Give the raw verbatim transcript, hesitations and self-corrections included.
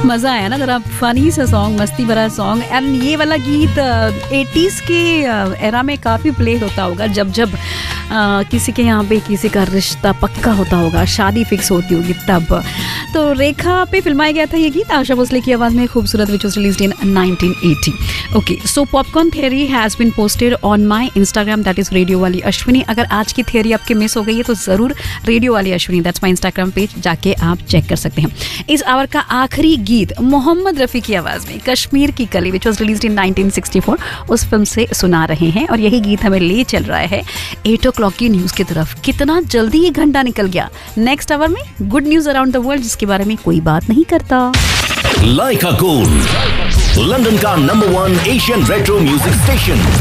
मज़ा आया ना, जरा फनी सा सॉन्ग, मस्ती भरा सॉन्ग। एंड ये वाला गीत एटीज़ के एरा में काफ़ी प्ले होता होगा, जब जब आ, किसी के यहाँ पे किसी का रिश्ता पक्का होता होगा, शादी फिक्स होती होगी तब। तो रेखा पे फिल्माया गया था ये गीत आशा भोसले की आवाज़ में, खूबसूरत, which was released in nineteen eighty. Okay, so popcorn theory has been posted on my Instagram, that is radio वाली अश्विनी। अगर आज की थियरी आपके मिस हो गई है तो ज़रूर रेडियो वाली Ashwini, that's my Instagram page, जाके आप चेक कर सकते हैं। इस आवर का आखिरी गीत मोहम्मद रफ़ी की आवाज़ में कश्मीर की कली, which was released in nineteen sixty four, उस फिल्म से सुना रहे हैं। और यही गीत हमें ले चल रहा है एट ओ क्लॉक की न्यूज़ की तरफ। कितना जल्दी ये घंटा निकल गया। नेक्स्ट आवर में good news around the world, जिसके बारे में कोई बात नहीं करता। लाइका गोल्ड, लंदन का number one Asian retro music station.